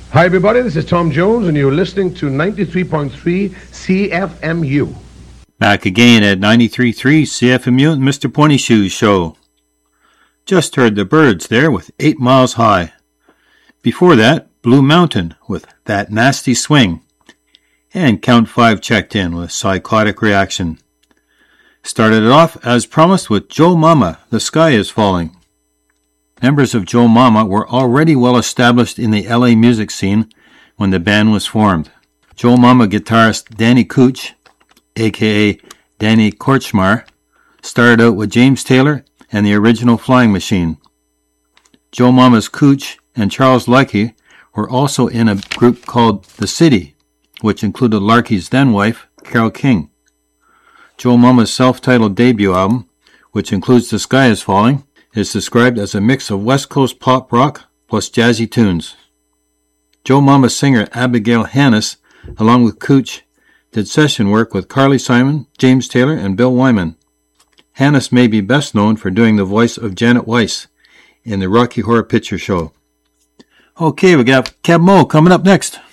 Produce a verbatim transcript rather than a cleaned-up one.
Hi, everybody. This is Tom Jones, and you're listening to ninety-three point three C F M U. Back again at ninety-three point three C F M U and Mister Pointy Shoes Show. Just heard the Birds there with Eight Miles High. Before that, Blue Mountain with That Nasty Swing. And Count Five checked in with Psychotic Reaction. Started it off as promised with Joe Mama, The Sky Is Falling. Members of Joe Mama were already well established in the L A music scene when the band was formed. Joe Mama guitarist Danny Cooch, aka Danny Kortchmar, started out with James Taylor and the original Flying Machine. Joe Mama's Cooch and Charles Larkey were also in a group called The City, which included Larkey's then-wife, Carole King. Joe Mama's self-titled debut album, which includes The Sky Is Falling, is described as a mix of West Coast pop rock plus jazzy tunes. Joe Mama's singer Abigail Hannis, along with Cooch, did session work with Carly Simon, James Taylor, and Bill Wyman. Hannis may be best known for doing the voice of Janet Weiss in the Rocky Horror Picture Show. Okay, we got Keb Mo coming up next.